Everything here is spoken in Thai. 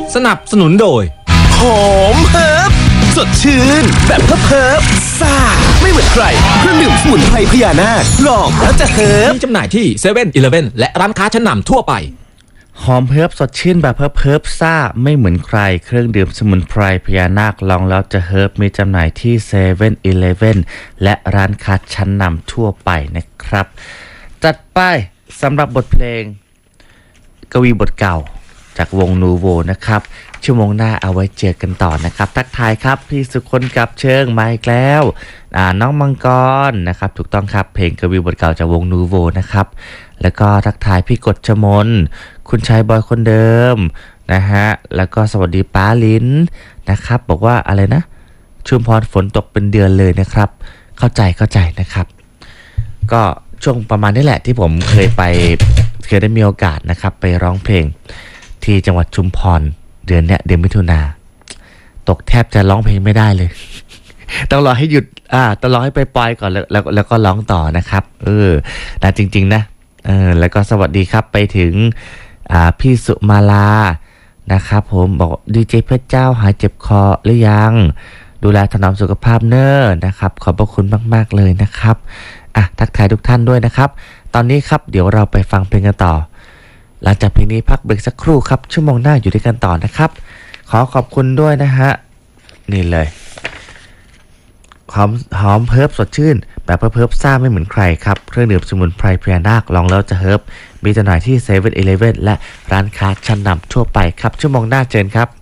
สนับสนุนโดยหอมเฮิร์บสดชื่นแบบเฮิร์บซ่าไม่เหมือนใครเครื่องดื่มสมุนไพรพญานาคลองแล้วจะเฮิร์บมีจำหน่ายที่เซเว่นอีเลฟเว่นและร้านค้าชั้นนำทั่วไปหอมเฮิร์บสดชื่นแบบเฮิร์บซ่าไม่เหมือนใครเครื่องดื่มสมุนไพรพญานาคลองแล้วจะเฮิร์บมีจำหน่ายที่เซเว่นอีเลฟเว่นและร้านค้าชั้นนำทั่วไปนะครับจัดไปสำหรับบทเพลงกวีบทเก่าจากวงนูโวนะครับชั่วโมงหน้าเอาไว้เจอกันต่อนะครับทักทายครับพี่สุคนกับเชิงมาอีกแล้วน้องมังกรนะครับถูกต้องครับเพลงกวีบทเก่าจากวงนูโวนะครับแล้วก็ทักทายพี่กฎชมนคุณชายบอยคนเดิมนะฮะแล้วก็สวัสดีป้าลิ้นนะครับบอกว่าอะไรนะชุมพรฝนตกเป็นเดือนเลยนะครับเข้าใจนะครับก็ช่วงประมาณนี้แหละที่ผมเคยได้มีโอกาสนะครับไปร้องเพลงที่จังหวัดชุมพรเดือนมิถุนาตกแทบจะร้องเพลงไม่ได้เลย ต้องรอให้หยุดต้องรอให้ไปปล่อยก่อนแล้วก็ร้องต่อนะครับนะจริงๆนะแล้วก็สวัสดีครับไปถึงพี่สุมาลานะครับผมบอกดีเจเพชรเจ้าหายเจ็บคอหรือยังดูแลถนอมสุขภาพเนอะนะครับขอบพระคุณมากๆเลยนะครับทักทายทุกท่านด้วยนะครับตอนนี้ครับเดี๋ยวเราไปฟังเพลงกันต่อหลังจากเพลงนี้พักเบรกสักครู่ครับชั่วโมงหน้าอยู่ด้วยกันต่อนะครับขอขอบคุณด้วยนะฮะนี่เลยหอมเฮิร์บสดชื่นแบบเฮิร์บซ่าไม่เหมือนใครครับเครื่องดื่มสมุนไพรพญานาคลองแล้วจะเฮิร์บมีจำหน่ายที่เซเว่นอีเลฟเว่นและร้านค้าชั้นนำทั่วไปครับชั่วโมงหน้าเจอกันครับ